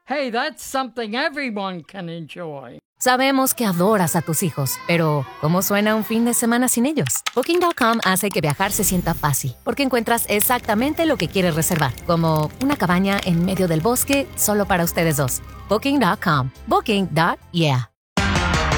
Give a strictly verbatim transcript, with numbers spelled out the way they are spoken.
Hey, that's something everyone can enjoy. Sabemos que adoras a tus hijos, pero ¿cómo suena un fin de semana sin ellos? Booking punto com hace que viajar se sienta fácil, porque encuentras exactamente lo que quieres reservar, como una cabaña en medio del bosque solo para ustedes dos. Booking punto com. Booking. Yeah.